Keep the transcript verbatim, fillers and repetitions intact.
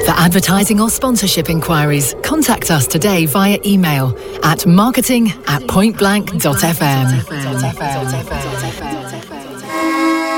For advertising or sponsorship inquiries, contact us today via email at marketing at pointblank dot f m.